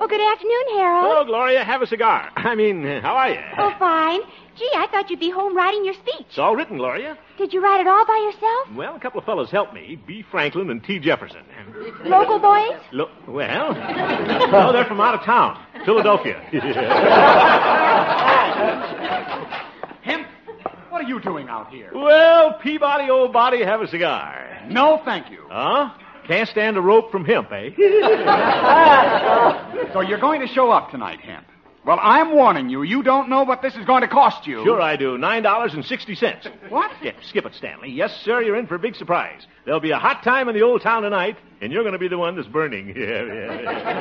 Oh, good afternoon, Harold. Hello, Gloria. Have a cigar. I mean, how are you? Oh, fine. Gee, I thought you'd be home writing your speech. It's all written, Gloria. Did you write it all by yourself? Well, a couple of fellows helped me. B. Franklin and T. Jefferson. Local boys? Well, no, they're from out of town. Philadelphia. Hemp, what are you doing out here? Well, Peabody, old body, have a cigar. No, thank you. Huh? Can't stand a rope from hemp, eh? So you're going to show up tonight, Hemp. Well, I'm warning you. You don't know what this is going to cost you. Sure I do. $9.60. What? Yeah, skip it, Stanley. Yes, sir, you're in for a big surprise. There'll be a hot time in the old town tonight, and you're going to be the one that's burning.